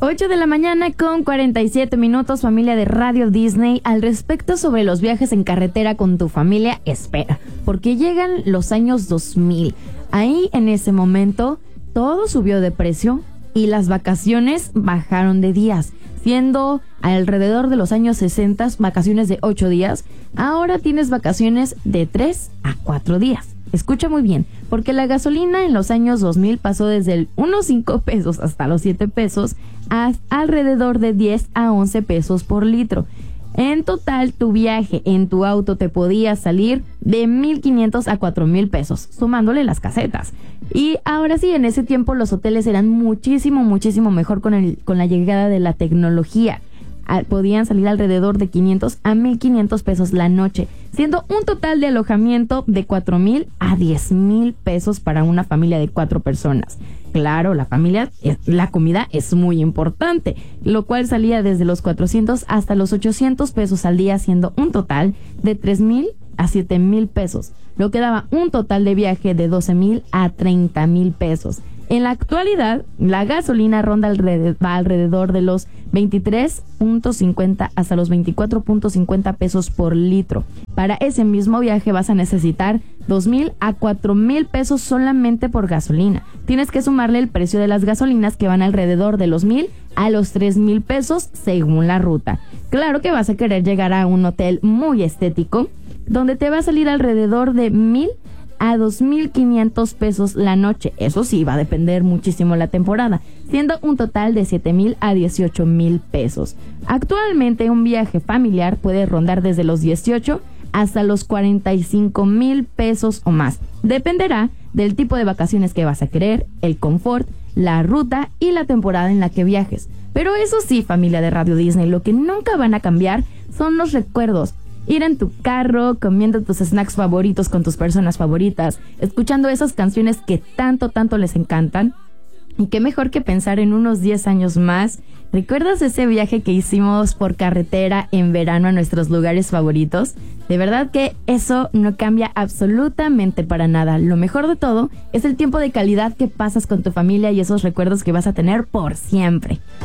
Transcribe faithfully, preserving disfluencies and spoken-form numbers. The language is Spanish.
ocho de la mañana con cuarenta y siete minutos, familia de Radio Disney. Al respecto sobre los viajes en carretera con tu familia, espera, porque llegan los años dos mil. Ahí, en ese momento, todo subió de precio y las vacaciones bajaron de días, siendo alrededor de los años sesenta vacaciones de ocho días. Ahora tienes vacaciones de tres a cuatro días. Escucha muy bien, porque la gasolina en los años dos mil pasó desde el unos cinco pesos hasta los siete pesos a alrededor de diez a once pesos por litro. En total, tu viaje en tu auto te podía salir de mil quinientos a cuatro mil pesos, sumándole las casetas. Y ahora sí, en ese tiempo los hoteles eran muchísimo, muchísimo mejor con, el, con la llegada de la tecnología. Podían salir alrededor de quinientos a mil quinientos pesos la noche, siendo un total de alojamiento de cuatro mil a diez mil pesos para una familia de cuatro personas. Claro, la familia, la comida es muy importante, lo cual salía desde los cuatrocientos hasta los ochocientos pesos al día, siendo un total de tres mil a siete mil pesos, lo que daba un total de viaje de doce mil a treinta mil pesos. En la actualidad, la gasolina ronda alrededor, va alrededor de los veintitrés punto cincuenta hasta los veinticuatro punto cincuenta pesos por litro. Para ese mismo viaje vas a necesitar dos mil a cuatro mil pesos solamente por gasolina. Tienes que sumarle el precio de las gasolinas, que van alrededor de los mil a los tres mil pesos según la ruta. Claro que vas a querer llegar a un hotel muy estético, donde te va a salir alrededor de mil a dos mil quinientos pesos la noche. Eso sí, va a depender muchísimo la temporada, siendo un total de siete mil a dieciocho mil pesos. Actualmente un viaje familiar puede rondar desde los dieciocho hasta los cuarenta y cinco mil pesos o más. Dependerá del tipo de vacaciones que vas a querer, el confort, la ruta y la temporada en la que viajes. Pero eso sí, familia de Radio Disney, lo que nunca van a cambiar son los recuerdos. Ir en tu carro, comiendo tus snacks favoritos con tus personas favoritas, escuchando esas canciones que tanto, tanto les encantan. Y qué mejor que pensar en unos diez años más. ¿Recuerdas ese viaje que hicimos por carretera en verano a nuestros lugares favoritos? De verdad que eso no cambia absolutamente para nada. Lo mejor de todo es el tiempo de calidad que pasas con tu familia y esos recuerdos que vas a tener por siempre.